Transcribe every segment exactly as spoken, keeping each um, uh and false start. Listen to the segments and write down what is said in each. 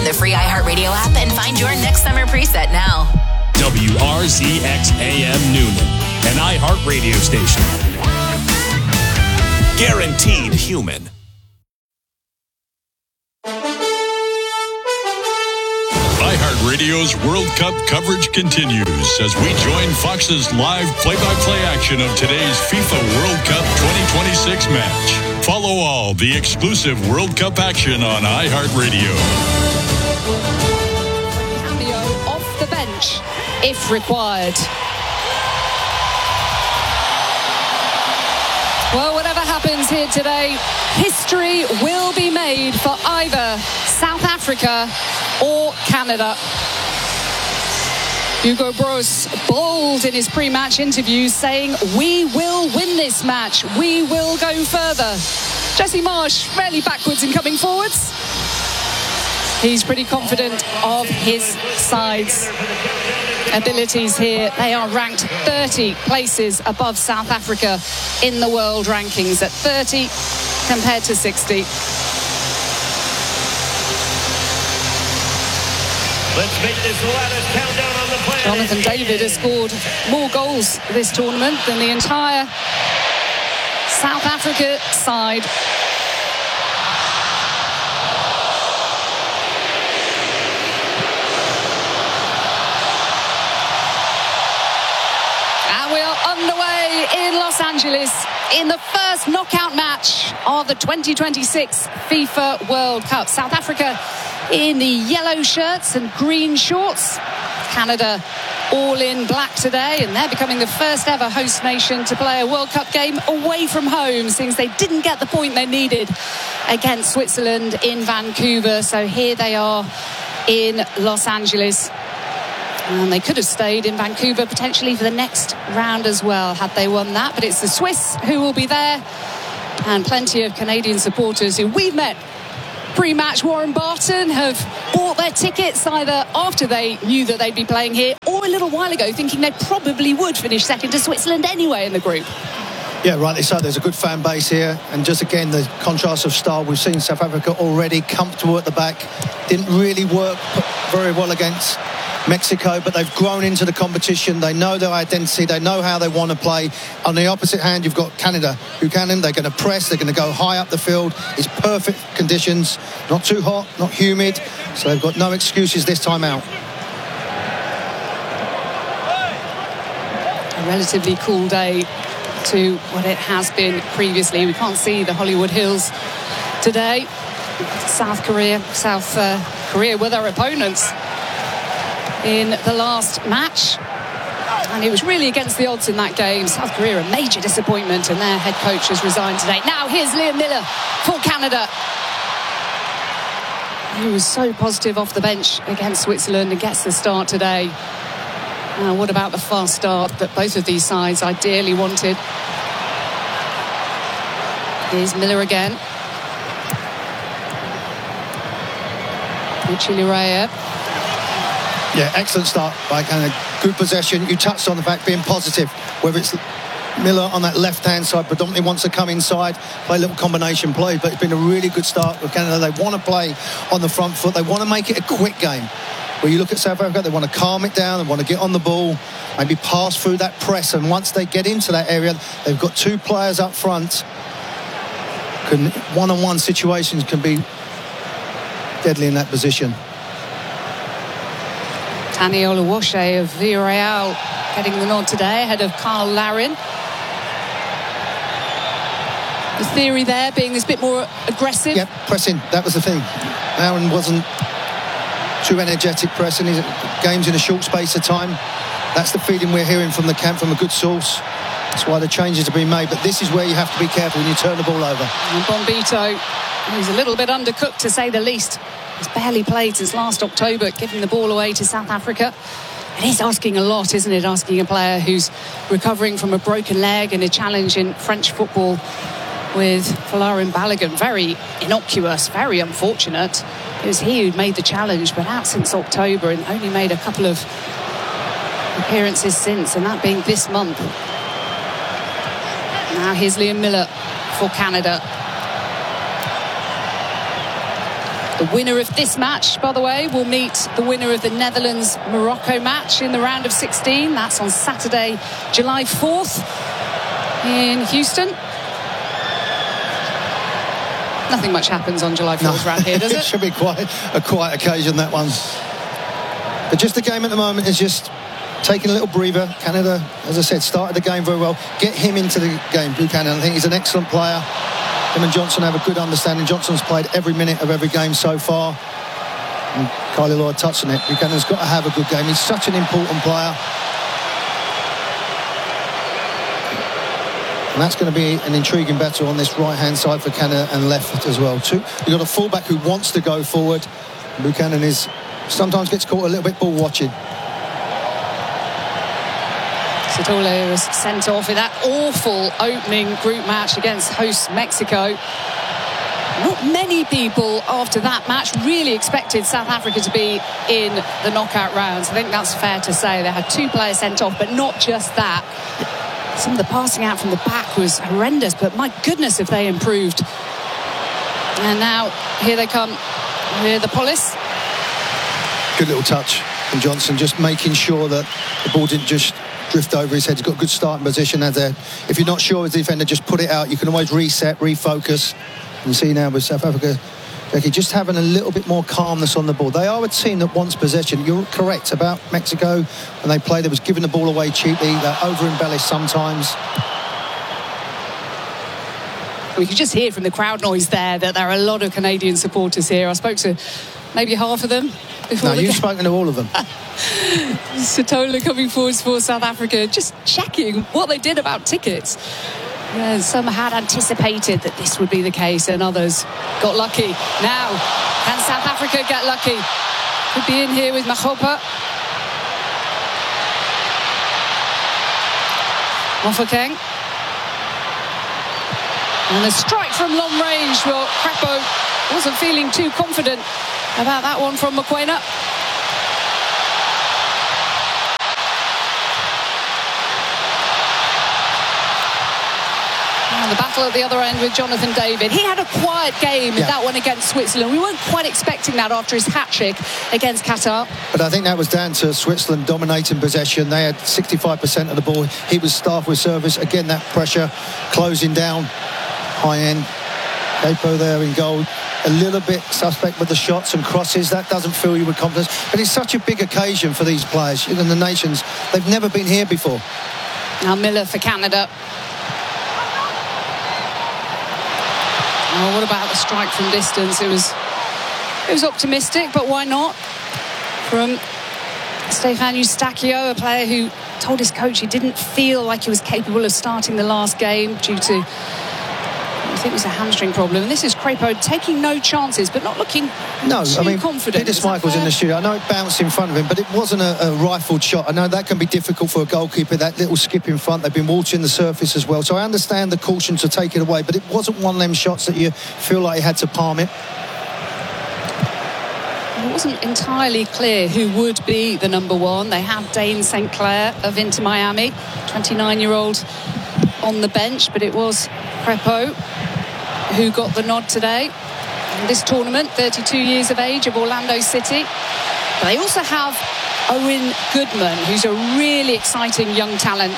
the free iHeartRadio app and find your next summer preset now. W R Z X A M Noonan, an iHeartRadio station. Guaranteed human. iHeartRadio's World Cup coverage continues as we join Fox's live play-by-play action of today's FIFA World Cup twenty twenty-six match. Follow all the exclusive World Cup action on iHeartRadio. Cameo off the bench, if required. Well, whatever happens here today, history will be made for either South Africa or Canada. Hugo Broos bold in his pre-match interview, saying, "We will win this match. We will go further." Jesse Marsch rarely backwards in coming forwards. He's pretty confident of his side's abilities here. They are ranked thirty places above South Africa in the world rankings, at thirty compared to sixty. Let's make this the loudest countdown on the planet. Jonathan David has scored more goals this tournament than the entire South Africa side. And we are underway in Los Angeles in the first knockout match of the twenty twenty-six FIFA World Cup. South Africa in the yellow shirts and green shorts. Canada all in black today, and they're becoming the first ever host nation to play a World Cup game away from home, since they didn't get the point they needed against Switzerland in Vancouver. So here they are in Los Angeles, and they could have stayed in Vancouver potentially for the next round as well had they won that. But it's the Swiss who will be there, and plenty of Canadian supporters who we've met pre-match. Warren Barton have bought their tickets either after they knew that they'd be playing here or a little while ago, thinking they probably would finish second to Switzerland anyway in the group. Yeah, rightly so. There's a good fan base here, and just again the contrast of style. We've seen South Africa already comfortable at the back, didn't really work very well against Mexico, but they've grown into the competition. They know their identity, they know how they want to play. On the opposite hand, you've got Canada. Buchanan, they're going to press, they're going to go high up the field. It's perfect conditions, not too hot, not humid, so they've got no excuses this time out. A relatively cool day to what it has been previously. We can't see the Hollywood Hills today. South Korea, South uh, Korea were their opponents in the last match, and it was really against the odds in that game. South Korea a major disappointment, and their head coach has resigned today. Now here's Liam Miller for Canada. He was so positive off the bench against Switzerland and gets the start today. Now, what about the fast start that both of these sides ideally wanted? Here's Miller again. Chile. Yeah, excellent start by Canada. Good possession. You touched on the fact being positive, whether it's Miller on that left-hand side, predominantly wants to come inside, play a little combination play, but it's been a really good start with Canada. They want to play on the front foot. They want to make it a quick game. Where you look at South Africa, they want to calm it down, they want to get on the ball, maybe pass through that press, and once they get into that area, they've got two players up front. Can, one-on-one situations can be deadly in that position. Tani Oluwaseun of Villarreal getting the nod today ahead of Carl Larin. The theory there being this bit more aggressive. Yep, pressing, that was the thing. Larin wasn't too energetic pressing. His games in a short space of time. That's the feeling we're hearing from the camp, from a good source. That's why the changes have been made. But this is where you have to be careful when you turn the ball over. And Bombito, he's a little bit undercooked to say the least. He's barely played since last October, giving the ball away to South Africa. It is asking a lot, isn't it? Asking a player who's recovering from a broken leg in a challenge in French football with Folarin Balogun. Very innocuous, very unfortunate. It was he who'd made the challenge, but out since October and only made a couple of appearances since, and that being this month. Now here's Liam Miller for Canada. The winner of this match, by the way, will meet the winner of the Netherlands-Morocco match in the round of sixteen. That's on Saturday, July fourth in Houston. Nothing much happens on July fourth no. around here, does it? It should be quite a quiet occasion, that one. But just the game at the moment is just taking a little breather. Canada, as I said, started the game very well. Get him into the game, Buchanan. I think he's an excellent player. Him and Johnson have a good understanding. Johnson's played every minute of every game so far. And Kylie Lloyd touched on it. Buchanan's got to have a good game. He's such an important player. And that's going to be an intriguing battle on this right-hand side for Canada and left as well, too. You've got a fullback who wants to go forward. Buchanan is sometimes gets caught a little bit ball watching. Sotolo was sent off in that awful opening group match against host Mexico. Not many people after that match really expected South Africa to be in the knockout rounds. I think that's fair to say. They had two players sent off, but not just that. Some of the passing out from the back was horrendous, but my goodness if they improved. And now here they come. Here the Police. Good little touch from Johnson, just making sure that the ball didn't just drift over his head. He's got a good starting position as there. If you're not sure as the defender, just put it out. You can always reset, refocus. You see now with South Africa, Becky, just having a little bit more calmness on the ball. They are a team that wants possession. You're correct about Mexico. When they played, they was giving the ball away cheaply. They're over-embellished sometimes. We could just hear from the crowd noise there that there are a lot of Canadian supporters here. I spoke to maybe half of them before. No, the you've game. spoken to all of them. Sotolo coming forwards for South Africa, just checking what they did about tickets. Yeah, some had anticipated that this would be the case, and others got lucky. Now, can South Africa get lucky? Could be in here with Magopa. Mofokeng. And a strike from long range. Well, Crepeau wasn't feeling too confident about that one from Mokoena. And the battle at the other end with Jonathan David. He had a quiet game in yeah. that one against Switzerland. We weren't quite expecting that after his hat-trick against Qatar. But I think that was down to Switzerland dominating possession. They had sixty-five percent of the ball. He was staffed with service. Again, that pressure closing down high end. Capo there in goal. A little bit suspect with the shots and crosses. That doesn't fill you with confidence. But it's such a big occasion for these players. In the nations, they've never been here before. Now Miller for Canada. Oh, what about the strike from distance? It was it was optimistic, but why not? From Stefan Eustachio, a player who told his coach he didn't feel like he was capable of starting the last game due to, I think it was a hamstring problem. And this is Crepeau taking no chances, but not looking no, too I mean, confident. Peter Schmeichel's in the studio. I know it bounced in front of him, but it wasn't a, a rifled shot. I know that can be difficult for a goalkeeper, that little skip in front. They've been watering the surface as well. So I understand the caution to take it away, but it wasn't one of them shots that you feel like you had to palm it. It wasn't entirely clear who would be the number one. They had Dane Saint Clair of Inter Miami, twenty-nine-year-old on the bench, but it was Crepeau who got the nod today in this tournament, thirty-two years of age, of Orlando City. But they also have Owen Goodman, who's a really exciting young talent.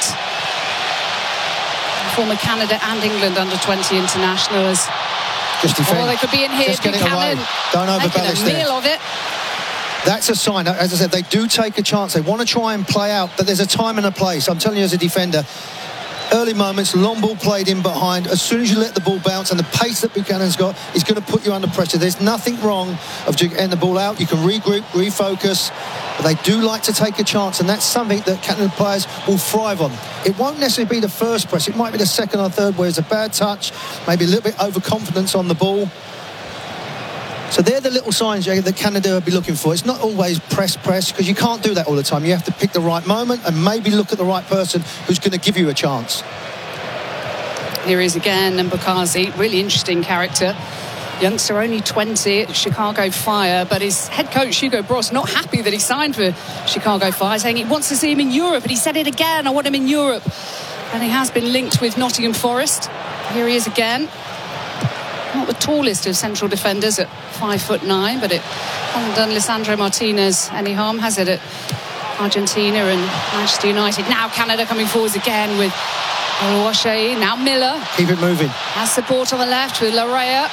Former Canada and England under twenty internationals. Just defend. Oh, they could be in here. Just get it away. Don't overbalance there. Making a meal there. of it. That's a sign. As I said, they do take a chance. They want to try and play out, but there's a time and a place. I'm telling you as a defender, early moments, long ball played in behind. As soon as you let the ball bounce and the pace that Buchanan's got, is going to put you under pressure. There's nothing wrong of getting the ball out. You can regroup, refocus. But they do like to take a chance, and that's something that Canada players will thrive on. It won't necessarily be the first press. It might be the second or third where it's a bad touch, maybe a little bit overconfidence on the ball. So they're the little signs that Canada will be looking for. It's not always press, press, because you can't do that all the time. You have to pick the right moment and maybe look at the right person who's going to give you a chance. Here he is again, Mbukazi, really interesting character. Youngster, only twenty at Chicago Fire, but his head coach Hugo Bross not happy that he signed for Chicago Fire, saying he wants to see him in Europe, and he said it again, I want him in Europe. And he has been linked with Nottingham Forest. Here he is again. not the tallest of central defenders at five foot nine, but it hasn't done Lisandro Martinez any harm, has it, at Argentina and Manchester United. Now Canada coming forwards again with Oluwaseyi. Now Miller. Keep it moving. Has support on the left with Larea.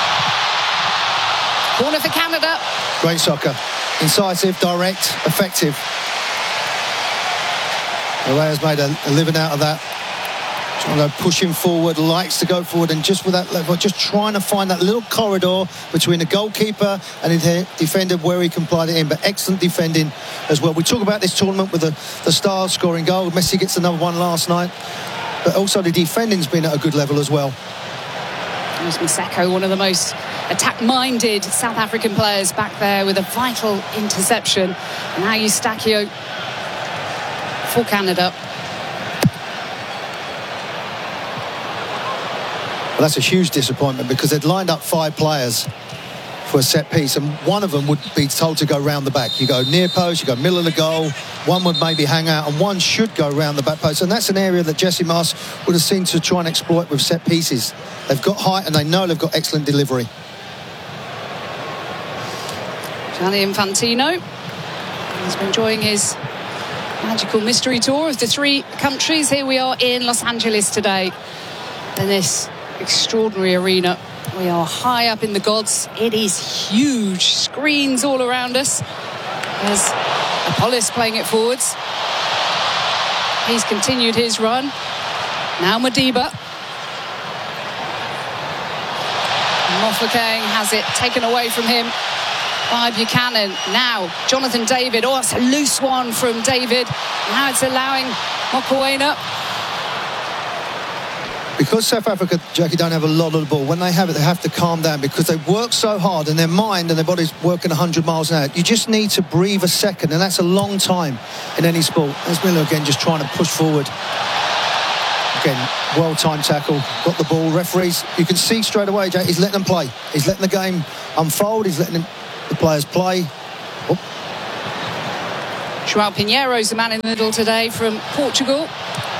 Corner for Canada. Great soccer. Incisive, direct, effective. Larea's made a, a living out of that. Trying to push him forward, likes to go forward, and just with that level, just trying to find that little corridor between the goalkeeper and the defender where he can play it in. But excellent defending as well. We talk about this tournament with the, the stars scoring goal. Messi gets another one last night, but also the defending's been at a good level as well. There's Maseko, one of the most attack-minded South African players, back there with a vital interception. And now Eustachio for Canada. Well, that's a huge disappointment because they'd lined up five players for a set piece, and one of them would be told to go round the back. You go near post, you go middle of the goal, one would maybe hang out, and one should go round the back post. And that's an area that Jesse Marsch would have seen to try and exploit with set pieces. They've got height and they know they've got excellent delivery. Gianni Infantino has been enjoying his magical mystery tour of the three countries. Here we are in Los Angeles today in this extraordinary arena. We are high up in the gods. It is huge. Screens all around us. There's Apollos playing it forwards. He's continued his run. Now Modiba. Mofokeng has it taken away from him by Buchanan. Now Jonathan David. Oh, it's a loose one from David. Now it's allowing Mokoena. Because South Africa, Jackie, don't have a lot of the ball, when they have it, they have to calm down because they work so hard and their mind and their body's working one hundred miles an hour. You just need to breathe a second, and that's a long time in any sport. There's Miller again just trying to push forward. Again, well-timed tackle, got the ball. Referees, you can see straight away, Jack, he's letting them play. He's letting the game unfold. He's letting them, the players play. Oh. João Pinheiro's the man in the middle today from Portugal.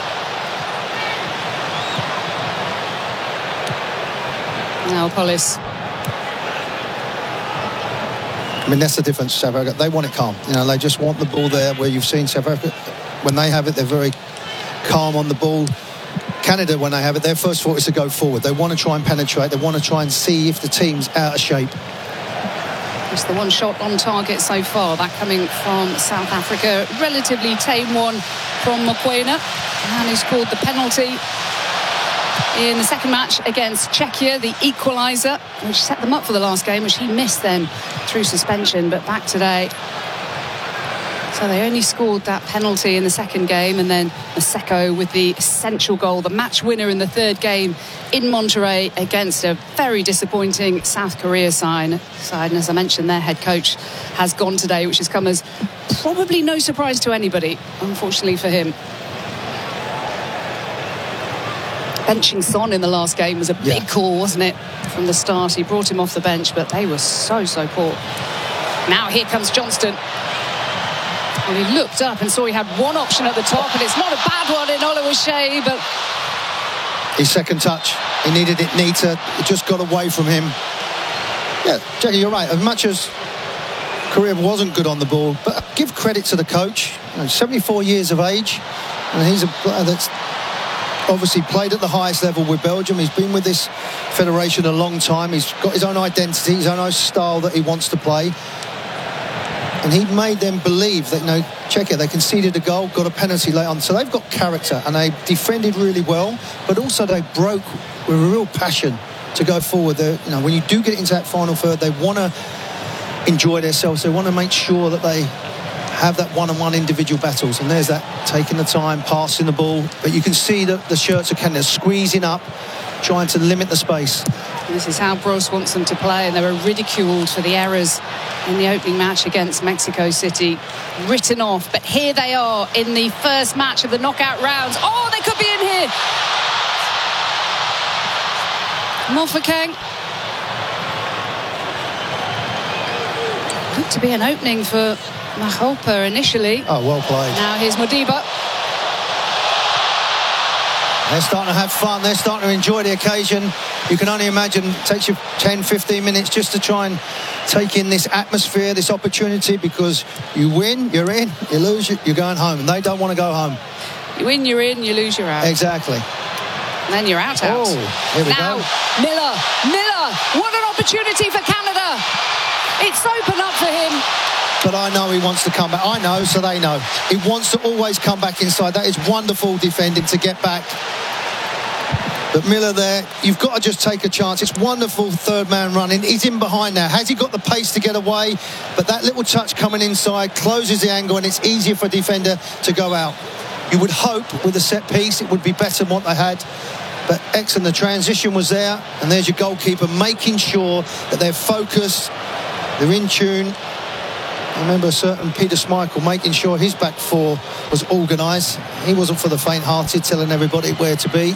Now Apollos. I mean, that's the difference, South Africa. They want it calm. You know, they just want the ball there, where you've seen South Africa, when they have it, they're very calm on the ball. Canada, when they have it, their first thought is to go forward. They want to try and penetrate. They want to try and see if the team's out of shape. Just the one shot on target so far, that coming from South Africa. Relatively tame one from Mokoena. And he scored the penalty in the second match against Czechia, the equaliser, which set them up for the last game, which he missed then through suspension, but back today. So they only scored that penalty in the second game, and then Maseko with the essential goal, the match winner in the third game in Monterrey against a very disappointing South Korea side. And as I mentioned, their head coach has gone today, which has come as probably no surprise to anybody, unfortunately for him. Benching Son in the last game was a big yeah. call, wasn't it, from the start? He brought him off the bench, but they were so, so poor. Now here comes Johnston. Well, he looked up and saw he had one option at the top, and it's not a bad one in Oluwaseyi, but... His second touch, he needed it neater. It just got away from him. Yeah, Jackie, you're right. As much as Korea wasn't good on the ball, but give credit to the coach. You know, seventy-four years of age, and he's a player that's obviously played at the highest level with Belgium. He's been with this federation a long time. He's got his own identity, his own style that he wants to play. And he made them believe that, you know, check it, they conceded a goal, got a penalty late on. So they've got character, and they defended really well, but also they broke with a real passion to go forward. They're, you know, when you do get into that final third, they want to enjoy themselves. They want to make sure that they have that one-on-one individual battles, and there's that taking the time, passing the ball, but you can see that the shirts are kind of squeezing up, trying to limit the space. This is how Bros wants them to play, and they were ridiculed for the errors in the opening match against Mexico City, written off. But here they are in the first match of the knockout rounds. Oh, they could be in here. Mofokeng. Looked to be an opening for Mahopa initially. Oh, well played. Now here's Modiba. They're starting to have fun. They're starting to enjoy the occasion. You can only imagine it takes you ten, fifteen minutes just to try and take in this atmosphere, this opportunity, because you win, you're in. You lose, you're going home. And they don't want to go home. You win, you're in. You lose, you're out. Exactly. And then you're out, out. Oh, here we now, go. Miller, Miller, what an opportunity for Canada. It's open up for him. But I know he wants to come back. I know, so they know. He wants to always come back inside. That is wonderful defending to get back. But Miller there, you've got to just take a chance. It's wonderful third man running. He's in behind now. Has he got the pace to get away? But that little touch coming inside closes the angle, and it's easier for a defender to go out. You would hope with a set piece it would be better than what they had. But excellent, the transition was there. And there's your goalkeeper making sure that they're focused, they're in tune. I remember a certain Peter Schmeichel making sure his back four was organised. He wasn't for the faint-hearted, telling everybody where to be.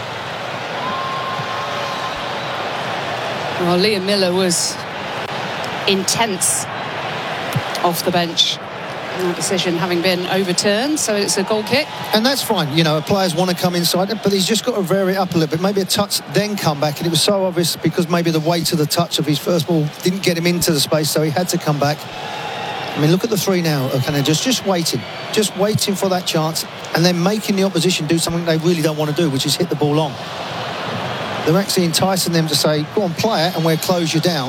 Well, Liam Miller was intense off the bench. No decision having been overturned, so it's a goal kick. And that's fine. You know, players want to come inside, but he's just got to vary it up a little bit. Maybe a touch, then come back. And it was so obvious because maybe the weight of the touch of his first ball didn't get him into the space, so he had to come back. I mean, look at the three now. Okay, just just waiting, just waiting for that chance, and then making the opposition do something they really don't want to do, which is hit the ball long. They're actually enticing them to say, "Go on, play it, and we'll close you down."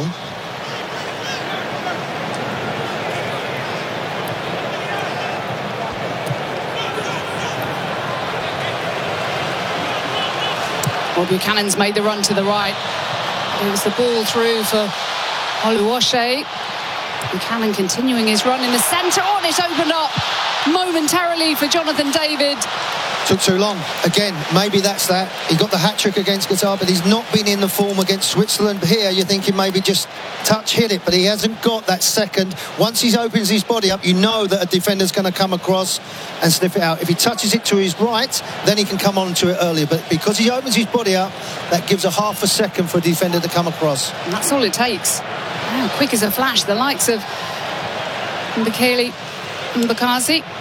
Well, Buchanan's made the run to the right. It was the ball through for Oluwaseyi. Buchanan continuing his run in the centre. Oh, and it's opened up momentarily for Jonathan David. Took too long. Again, maybe that's that. He got the hat-trick against Qatar, but he's not been in the form against Switzerland. Here, you're thinking maybe just touch, hit it, but he hasn't got that second. Once he opens his body up, you know that a defender's going to come across and sniff it out. If he touches it to his right, then he can come on to it earlier. But because he opens his body up, that gives a half a second for a defender to come across. And that's all it takes. Oh, quick as a flash, the likes of Mbekele Mbakazi.